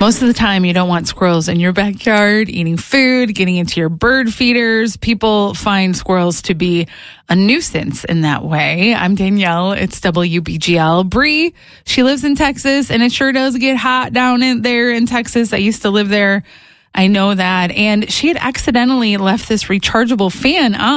Most of the time, you don't want squirrels in your backyard eating food, getting into your bird feeders. People find squirrels to be a nuisance in that way. I'm Danielle. It's WBGL. Bree, she lives in Texas, and it sure does get hot down there in Texas. I used to live there. I know that. And she had accidentally left this rechargeable fan on.